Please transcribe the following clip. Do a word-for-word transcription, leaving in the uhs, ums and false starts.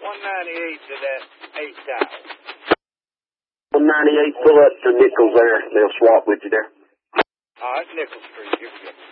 one ninety-eight to that eight tower. one ninety-eight, pull up to Nichols there. They'll swap with you there. All right, Nickel Street. Here we go.